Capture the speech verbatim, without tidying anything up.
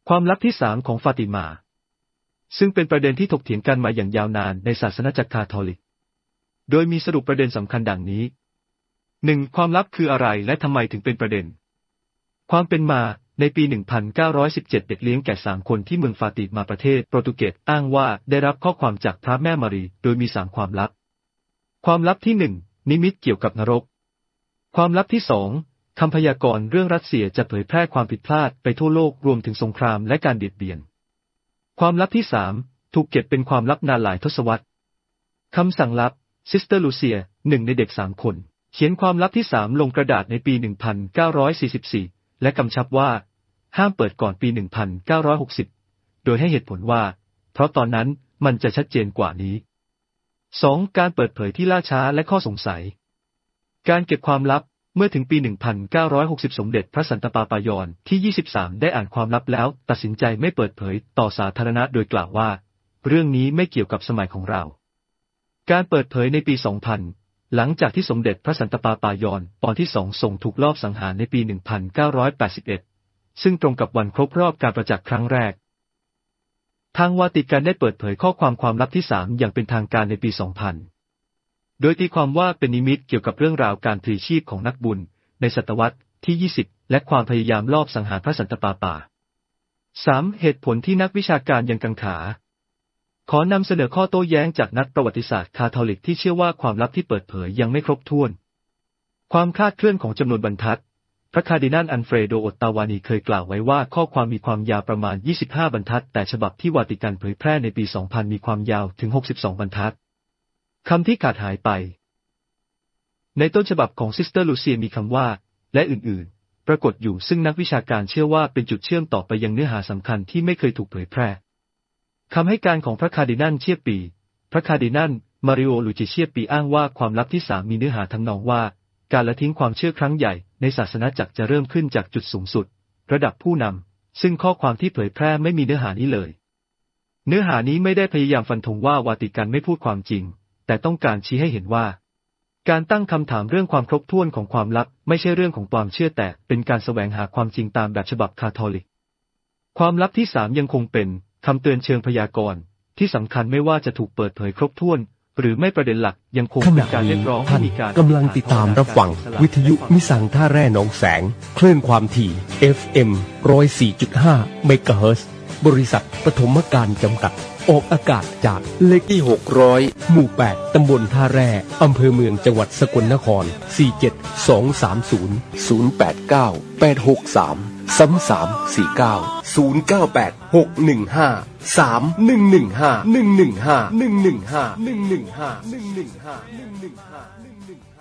ความลับที่สามของฟาติมาซึ่งเป็นประเด็นที่ถกเถียงกันมาอย่างยาวนานในศาสนาจักรคาทอลิกโดยมีสรุปประเด็นสำคัญดังนี้ หนึ่ง. ความลับคืออะไรและทำไมถึงเป็นประเด็นความเป็นมาในปี หนึ่งพันเก้าร้อยสิบเจ็ด เด็กเลี้ยงแกะสามคนที่เมืองฟาติมาประเทศโปรตุเกสอ้างว่าได้รับข้อความจากพระแม่มารีโดยมีสามความลับความลับที่ หนึ่ง นิมิตเกี่ยวกับนรกความลับที่ สอง คำพยากรณ์เรื่องรัสเซียจะเผยแพร่ความผิดพลาดไปทั่วโลกรวมถึงสงครามและการเบียดเบียนความลับที่ สาม ถูกเก็บเป็นความลับนานหลายทศวรรษคำสั่งลับซิสเตอร์ลูเซียหนึ่งในเด็กสามคนเขียนความลับที่สามลงกระดาษในปี หนึ่งพันเก้าร้อยสี่สิบสี่ และกำชับว่าห้ามเปิดก่อนปี หนึ่งพันเก้าร้อยหกสิบ โดยให้เหตุผลว่าเพราะตอนนั้นมันจะชัดเจนกว่านี้ สอง. การเปิดเผยที่ล่าช้าและข้อสงสัยการเก็บความลับเมื่อถึงปี หนึ่งพันเก้าร้อยหกสิบ สมเด็จพระสันตะปาปายอนที่ ยี่สิบสาม ได้อ่านความลับแล้วตัดสินใจไม่เปิดเผยต่อสาธารณะโดยกล่าวว่าเรื่องนี้ไม่เกี่ยวกับสมัยของเราการเปิดเผยในปี สองพัน หลังจากที่สมเด็จพระสันตะปาปายอนปอนที่สองทรงถูกลอบสังหารในปี หนึ่งพันเก้าร้อยแปดสิบเอ็ด ซึ่งตรงกับวันครบรอบการประจักษ์ครั้งแรกทางวาติกันได้เปิดเผยข้อความความลับที่สามอย่างเป็นทางการในปี สองพัน โดยตีความว่าเป็นนิมิตเกี่ยวกับเรื่องราวการพลีชีพของนักบุญในศตวรรษที่ ยี่สิบ และความพยายามลอบสังหารพระสันตะปาปา สาม. เหตุผลที่นักวิชาการยังกังขาขอนำเสนอข้อโต้แย้งจากนักประวัติศาสตร์คาทอลิกที่เชื่อว่าความลับที่เปิดเผยยังไม่ครบถ้วนความคลาดเคลื่อนของจำนวนบรรทัดพระคาร์ดินัลอันเฟรโด โอตตาวานีเคยกล่าวไว้ว่าข้อความมีความยาวประมาณ ยี่สิบห้า บรรทัดแต่ฉบับที่วาติกันเผยแพร่ในปี สองพัน มีความยาวถึง หกสิบสอง บรรทัดคำที่ขาดหายไปในต้นฉบับของซิสเตอร์ลูเซียมีคำว่าและอื่นๆปรากฏอยู่ซึ่งนักวิชาการเชื่อว่าเป็นจุดเชื่อมต่อไปยังเนื้อหาสำคัญที่ไม่เคยถูกเผยแพร่คำให้การของพระคาร์ดินัลเชียปีพระคาร์ดินัลมาริโอลูจิเชียปีอ้างว่าความลับที่สามมีเนื้อหาทำนองว่าการละทิ้งความเชื่อครั้งใหญ่ในศาสนาจักรจะเริ่มขึ้นจากจุดสูงสุดระดับผู้นำซึ่งข้อความที่เผยแพร่ไม่มีเนื้อหานี้เลยเนื้อหานี้ไม่ได้พยายามฟันธงว่าวาติกันไม่พูดความจริงแต่ต้องการชี้ให้เห็นว่าการตั้งคำถามเรื่องความครบถ้วนของความลับไม่ใช่เรื่องของความเชื่อแต่เป็นการแสวงหาความจริงตามแบบฉบับคาทอลิกความลับที่สามยังคงเป็นคำเตือนเชิงพยากรณ์ที่สำคัญไม่ว่าจะถูกเปิดเผยครบถ้วนหรือไม่ประเด็นหลักยังคงเป็นการเรียกร้องให้มีการกำลังติดตามรับฟังวิทยุมิสังท่าแร่หนองแสงคลื่นความถี่ เอฟ เอ็ม หนึ่งศูนย์สี่จุดห้า เมกะเฮิรตซ์บริษัทปฐมการจำกัดออกอากาศจากเลขที่หกร้อยหมู่แปดตำบลท่าแร่อำเภอเมืองจังหวัดสกลนครสี่เจ็ดสองสามศูนย์ ศูนย์แปดเก้า แปดหกสาม สามสามสี่เก้า ศูนย์เก้าแปด หกหนึ่งห้า สามหนึ่งหนึ่งห้า หนึ่งหนึ่งห้า หนึ่งหนึ่งห้า หนึ่งหนึ่งห้า หนึ่งหนึ่งห้า หนึ่งหนึ่งห้า